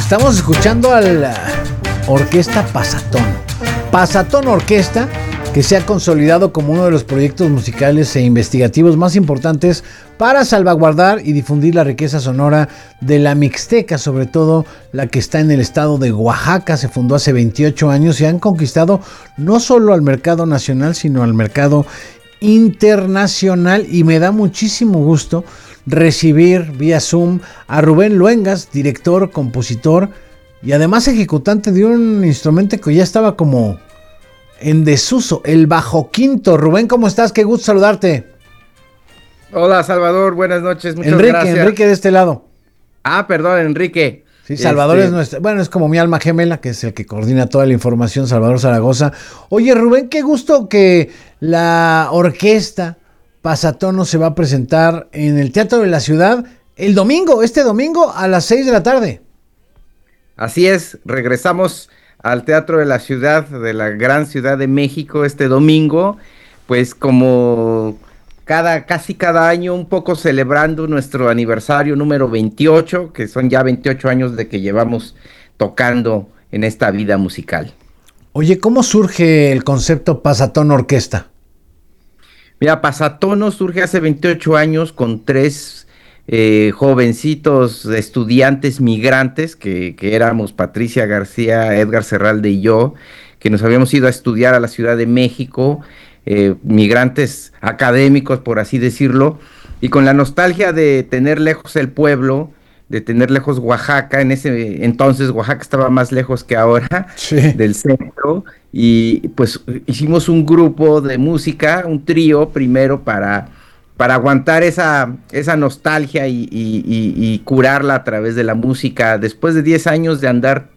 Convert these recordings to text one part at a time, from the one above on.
Estamos escuchando a la orquesta Pasatón. Pasatón Orquesta, que se ha consolidado como uno de los proyectos musicales e investigativos más importantes para salvaguardar y difundir la riqueza sonora de la Mixteca, sobre todo la que está en el estado de Oaxaca. Se fundó hace 28 años y han conquistado no solo al mercado nacional, sino al mercado internacional, y me da muchísimo gusto recibir vía Zoom a Rubén Luengas, director, compositor y además ejecutante de un instrumento que ya estaba como en desuso, el bajo quinto. Rubén, ¿cómo estás? Qué gusto saludarte. Hola, Salvador, buenas noches, muchas Enrique, gracias. Enrique de este lado. Perdón, Enrique. Sí, Salvador es nuestro, bueno, es como mi alma gemela, que es el que coordina toda la información, Salvador Zaragoza. Oye, Rubén, qué gusto que la orquesta Pasatón se va a presentar en el Teatro de la Ciudad el domingo, este domingo a las 6 de la tarde. Así es, regresamos al Teatro de la Ciudad, de la gran Ciudad de México, este domingo, pues como casi cada año, un poco celebrando nuestro aniversario número 28, que son ya 28 años de que llevamos tocando en esta vida musical. Oye, ¿cómo surge el concepto Pasatón Orquesta? Mira, Pasatono surge hace 28 años con tres jovencitos estudiantes migrantes que éramos Patricia García, Edgar Serralde y yo, que nos habíamos ido a estudiar a la Ciudad de México, migrantes académicos, por así decirlo, y con la nostalgia de tener lejos el pueblo, de tener lejos Oaxaca. En ese entonces Oaxaca estaba más lejos que ahora, Sí. del centro, y pues hicimos un grupo de música, un trío primero para aguantar esa nostalgia y curarla a través de la música. Después de 10 años de andar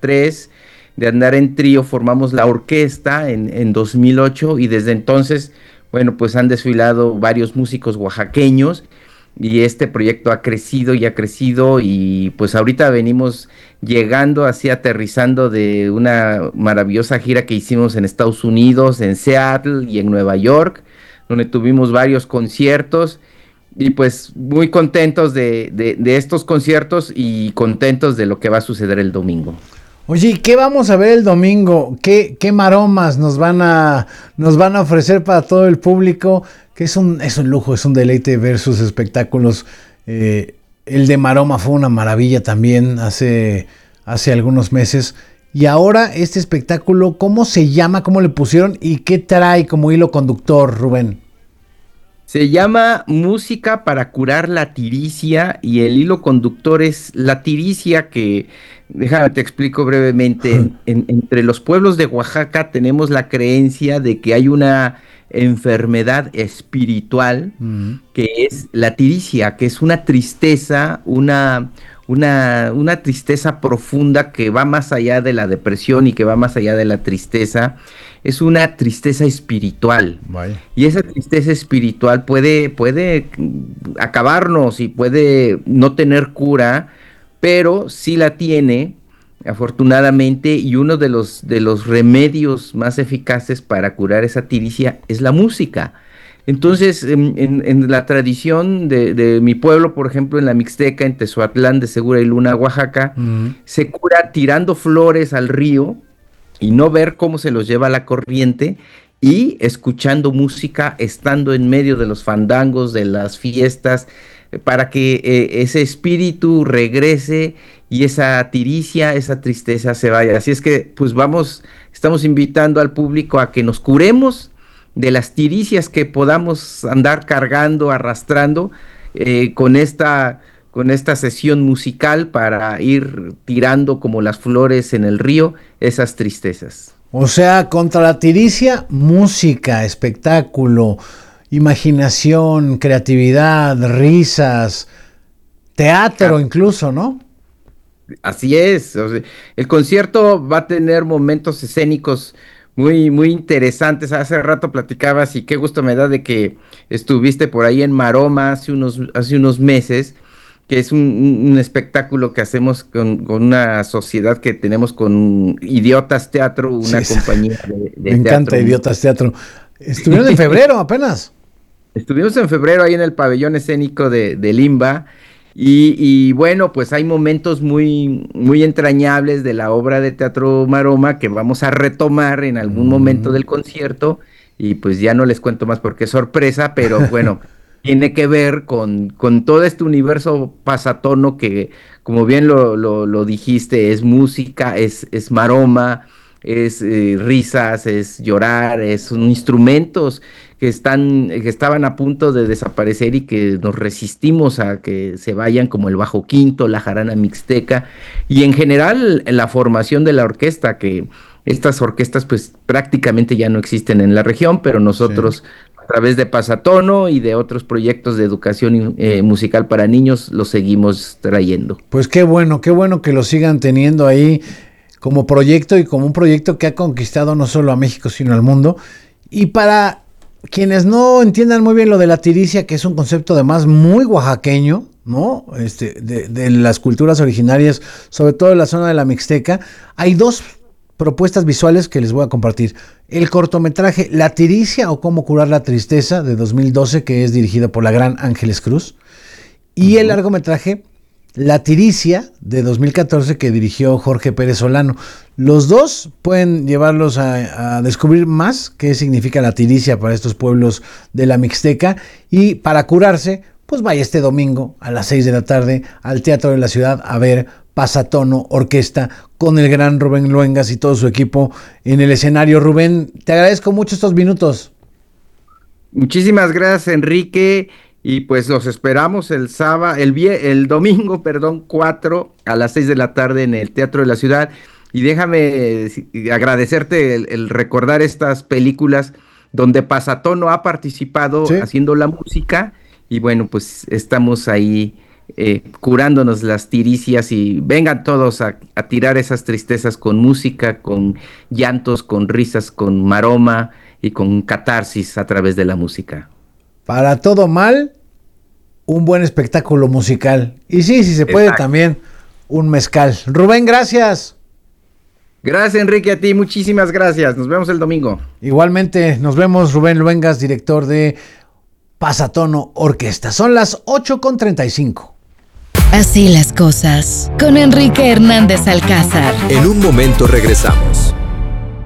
en trío, formamos la orquesta en 2008, y desde entonces, bueno, pues han desfilado varios músicos oaxaqueños, y este proyecto ha crecido y ha crecido, y pues ahorita venimos llegando, así aterrizando de una maravillosa gira que hicimos en Estados Unidos, en Seattle y en Nueva York, donde tuvimos varios conciertos, y pues muy contentos de estos conciertos y contentos de lo que va a suceder el domingo. Oye, ¿y qué vamos a ver el domingo? ¿Qué maromas nos van a ofrecer para todo el público? Que es un lujo, es un deleite ver sus espectáculos. El de Maroma fue una maravilla también hace algunos meses. Y ahora este espectáculo, ¿cómo se llama? ¿Cómo le pusieron? ¿Y qué trae como hilo conductor, Rubén? Se llama Música para curar la tiricia, y el hilo conductor es la tiricia, que, déjame te explico brevemente. Entre los pueblos de Oaxaca tenemos la creencia de que hay una enfermedad espiritual, que es la tiricia, que es una tristeza, una tristeza profunda que va más allá de la depresión y que va más allá de la tristeza. Es una tristeza espiritual. Vaya. Y esa tristeza espiritual puede acabarnos y puede no tener cura, pero sí la tiene, afortunadamente, y uno de los remedios más eficaces para curar esa tiricia es la música. Entonces, en la tradición de mi pueblo, por ejemplo, en la Mixteca, en Tezoatlán de Segura y Luna, Oaxaca, se cura tirando flores al río y no ver cómo se los lleva la corriente, y escuchando música, estando en medio de los fandangos, de las fiestas, para que ese espíritu regrese y esa tiricia, esa tristeza se vaya. Así es que, pues estamos invitando al público a que nos curemos de las tiricias que podamos andar cargando, arrastrando, con esta sesión musical, para ir tirando como las flores en el río esas tristezas. O sea, contra la tiricia, música, espectáculo, imaginación, creatividad, risas, teatro incluso, ¿no? Así es. O sea, el concierto va a tener momentos escénicos muy, muy interesantes. Hace rato platicabas, y qué gusto me da de que estuviste por ahí en Maroma hace unos meses, que es un espectáculo que hacemos con una sociedad que tenemos con Idiotas Teatro, una compañía de me encanta teatro. Idiotas Teatro. Estuvieron en febrero apenas. Estuvimos en febrero ahí en el pabellón escénico de Limba, Y bueno, pues hay momentos muy, muy entrañables de la obra de teatro Maroma que vamos a retomar en algún momento del concierto y pues ya no les cuento más porque es sorpresa, pero bueno, tiene que ver con todo este universo pasatono que, como bien lo dijiste, es música, es maroma, es risas, es llorar, son instrumentos que estaban a punto de desaparecer y que nos resistimos a que se vayan, como el bajo quinto, la jarana mixteca, y en general la formación de la orquesta, que estas orquestas pues prácticamente ya no existen en la región, pero Sí. nosotros a través de Pasatono y de otros proyectos de educación musical para niños los seguimos trayendo. Pues qué bueno que lo sigan teniendo ahí como proyecto y como un proyecto que ha conquistado no solo a México, sino al mundo. Y para quienes no entiendan muy bien lo de la tiricia, que es un concepto además muy oaxaqueño, ¿no? De las culturas originarias, sobre todo en la zona de la Mixteca, hay dos propuestas visuales que les voy a compartir. El cortometraje La Tiricia o Cómo curar la tristeza de 2012, que es dirigido por la gran Ángeles Cruz, y el Ujú. largometraje La Tiricia de 2014 que dirigió Jorge Pérez Solano. Los dos pueden llevarlos a descubrir más qué significa la tiricia para estos pueblos de la Mixteca, y para curarse, pues vaya este domingo a las 6 de la tarde al Teatro de la Ciudad a ver Pasatono Orquesta con el gran Rubén Luengas y todo su equipo en el escenario. Rubén, te agradezco mucho estos minutos. Muchísimas gracias, Enrique. Y pues los esperamos el sábado, el domingo, perdón, 4 a las 6 de la tarde en el Teatro de la Ciudad. Y déjame agradecerte el recordar estas películas donde Pasatono ha participado Sí. haciendo la música. Y bueno, pues estamos ahí curándonos las tiricias y vengan todos a tirar esas tristezas con música, con llantos, con risas, con maroma y con catarsis a través de la música. Para todo mal, un buen espectáculo musical. Y sí, si se puede Exacto. también un mezcal. Rubén, gracias. Gracias, Enrique, a ti, muchísimas gracias. Nos vemos el domingo. Igualmente, nos vemos. Rubén Luengas, director de Pasatono Orquesta. Son las 8:35. Así las cosas, con Enrique Hernández Alcázar. En un momento regresamos.